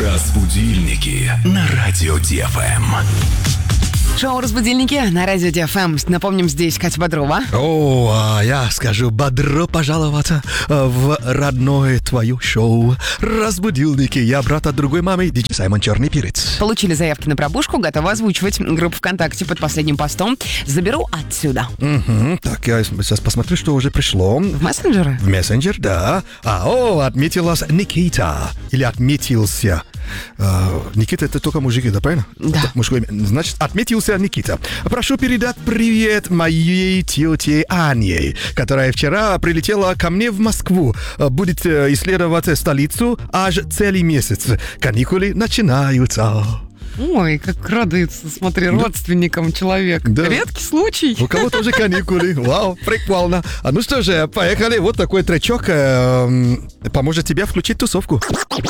Разбудильники на радио ДФМ. Шоу «Разбудильники» на радио ДФМ. Напомним, здесь Катя Бодрова. Я скажу бодро пожаловаться в родное твое шоу «Разбудильники». Я брат от другой мамы, диджей Саймон Черный Перец. Получили заявки на пробужку, готовы озвучивать. Группа ВКонтакте под последним постом. Заберу отсюда. Так, я сейчас посмотрю, что уже пришло. В мессенджеры? В мессенджер, да. Отметилась Никита. Или отметился. Никита — это только мужики, да, правильно? Да. Это мужское имя. Значит, отметился Никита. Прошу передать привет моей тете Ане, которая вчера прилетела ко мне в Москву. Будет исследовать столицу аж целый месяц. Каникулы начинаются. Ой, как радуется, смотри, родственникам человек. Да. Редкий случай. У кого тоже каникулы. Вау, прикольно. Ну что же, поехали. Вот такой тречок поможет тебе включить тусовку.